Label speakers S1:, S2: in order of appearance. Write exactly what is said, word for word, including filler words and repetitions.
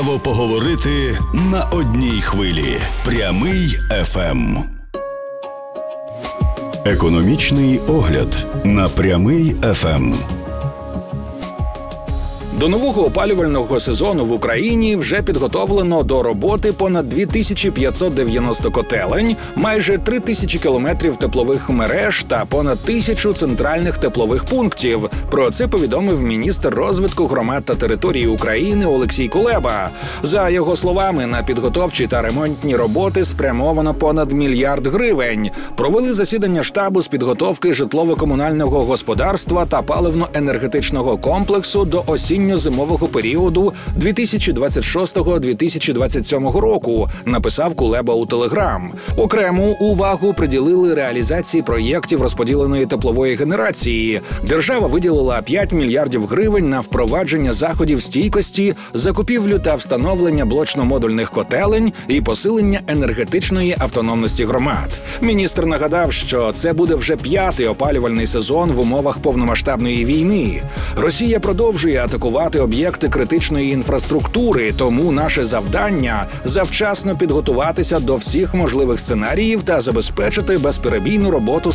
S1: Поговорити на одній хвилі. Прямий еф ем. Економічний огляд на Прямий еф ем.
S2: До нового опалювального сезону в Україні вже підготовлено до роботи понад дві тисячі п'ятсот дев'яносто котелень, майже три тисячі кілометрів теплових мереж та понад тисячу центральних теплових пунктів. Про це повідомив міністр розвитку громад та територій України Олексій Кулеба. За його словами, на підготовчі та ремонтні роботи спрямовано понад мільярд гривень. Провели засідання штабу з підготовки житлово-комунального господарства та паливно-енергетичного комплексу до осінньо зимового періоду дві тисячі двадцять шостого - дві тисячі двадцять сьомого року, написав Кулеба у Телеграм. Окрему увагу приділили реалізації проєктів розподіленої теплової генерації. Держава виділила п'ять мільярдів гривень на впровадження заходів стійкості, закупівлю та встановлення блочно-модульних котелень і посилення енергетичної автономності громад. Міністр нагадав, що це буде вже п'ятий опалювальний сезон в умовах повномасштабної війни. Росія продовжує атакувати об'єкти критичної інфраструктури, тому наше завдання – завчасно підготуватися до всіх можливих сценаріїв та забезпечити безперебійну роботу